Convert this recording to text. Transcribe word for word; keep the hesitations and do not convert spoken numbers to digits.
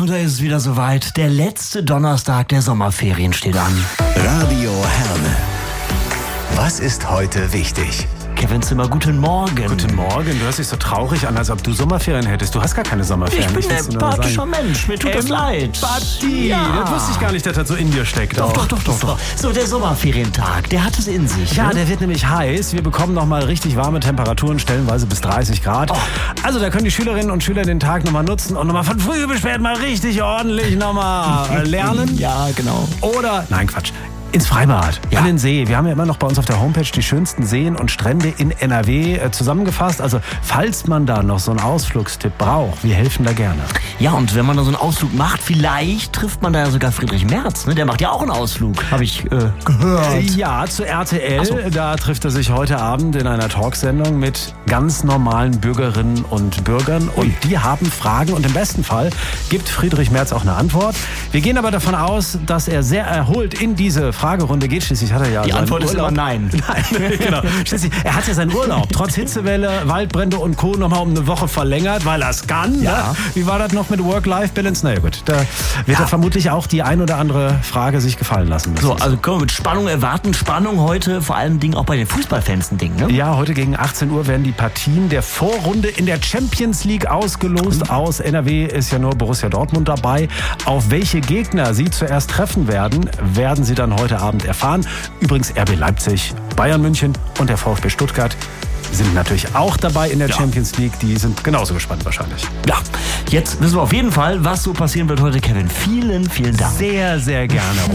da ist es wieder soweit. Der letzte Donnerstag der Sommerferien steht an. Radio Herne. Was ist heute wichtig? Kevin Zimmer, guten Morgen. Guten Morgen, du hörst dich so traurig an, als ob du Sommerferien hättest. Du hast gar keine Sommerferien. Ich bin ein empathischer Mensch, mir tut das leid. Empathie, Ja. das wusste ich gar nicht, dass das so in dir steckt. Doch, auch. doch, doch, doch, doch. So, der Sommerferientag, der hat es in sich. Ja, ne? der wird nämlich heiß. Wir bekommen nochmal richtig warme Temperaturen, stellenweise bis dreißig Grad. Oh. Also da können die Schülerinnen und Schüler den Tag nochmal nutzen und nochmal von früh bis spät mal richtig ordentlich nochmal lernen. Ja, genau. Oder, nein Quatsch, ins Freibad, Ja. an den See. Wir haben ja immer noch bei uns auf der Homepage die schönsten Seen und Strände in N R W äh, zusammengefasst. Also falls man da noch so einen Ausflugstipp braucht, wir helfen da gerne. Ja, und wenn man da so einen Ausflug macht, vielleicht trifft man da ja sogar Friedrich Merz. Ne? Der macht ja auch einen Ausflug, habe ich äh, gehört. Ja, zu R T L. Ach so. Da trifft er sich heute Abend in einer Talksendung mit ganz normalen Bürgerinnen und Bürgern. Und die haben Fragen und im besten Fall gibt Friedrich Merz auch eine Antwort. Wir gehen aber davon aus, dass er sehr erholt in diese Fragerunde geht. Schließlich hat er ja Die seinen Antwort ist Urlaub. immer nein. Nein, genau. Schließlich, er hat ja seinen Urlaub trotz Hitzewelle, Waldbrände und Co. nochmal um eine Woche verlängert, weil er es kann. Ja. Ne? Wie war das noch mit Work-Life-Balance? Na ja gut, da wird Ja. er vermutlich auch die ein oder andere Frage sich gefallen lassen müssen. So, also können wir mit Spannung erwarten. Spannung heute, vor allem Ding auch bei den Fußballfans ein Ding, ne? Ja, heute gegen achtzehn Uhr werden die Partien der Vorrunde in der Champions League ausgelost. Aus N R W ist ja nur Borussia Dortmund dabei. Auf welche Gegner sie zuerst treffen werden, werden sie dann heute Abend erfahren. Übrigens R B Leipzig, Bayern München und der VfB Stuttgart sind natürlich auch dabei in der Ja. Champions League. Die sind genauso gespannt wahrscheinlich. Ja, jetzt wissen wir auf jeden Fall, was so passieren wird heute, Kevin. Vielen, vielen Dank. Sehr, sehr gerne.